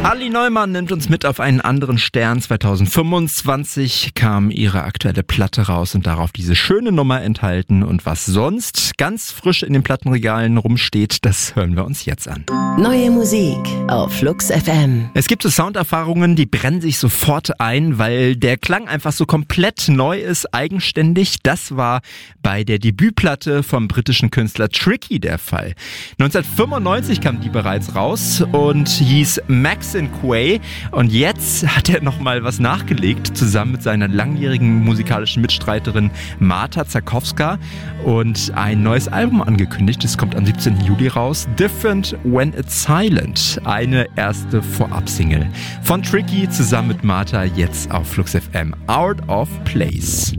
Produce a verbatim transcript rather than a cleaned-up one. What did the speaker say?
Harley Neumann nimmt uns mit auf einen anderen Stern. zwanzig fünfundzwanzig kam ihre aktuelle Platte raus und darauf diese schöne Nummer enthalten. Und was sonst ganz frisch in den Plattenregalen rumsteht, das hören wir uns jetzt an. Neue Musik auf Flux F M. Es gibt so Sounderfahrungen, die brennen sich sofort ein, weil der Klang einfach so komplett neu ist, eigenständig. Das war bei der Debütplatte vom britischen Künstler Tricky der Fall. neunzehnhundertfünfundneunzig kam die bereits raus und hieß Max and Quay. Und jetzt hat er nochmal was nachgelegt, zusammen mit seiner langjährigen musikalischen Mitstreiterin Marta Zakowska und ein neues Album angekündigt. Es kommt am siebzehnten Juli raus. Different When It's Silent. Eine erste Vorab-Single von Tricky zusammen mit Marta, jetzt auf Flux F M. Out of Place.